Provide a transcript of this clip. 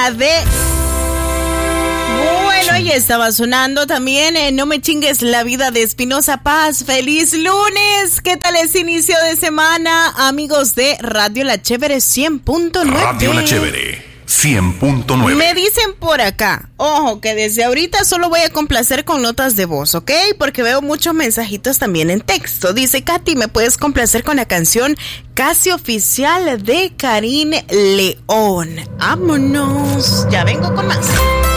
hija de... Bueno, y estaba sonando también No me chingues la vida de Espinosa Paz. ¡Feliz lunes! ¿Qué tal ese inicio de semana, amigos de Radio La Chévere 100.9? Radio La Chévere 100.9. Me dicen por acá, ojo, que desde ahorita solo voy a complacer con notas de voz, ¿ok? Porque veo muchos mensajitos también en texto. Dice, Katy, ¿me puedes complacer con la canción Casi Oficial de Karine León? ¡Vámonos! Ya vengo con más.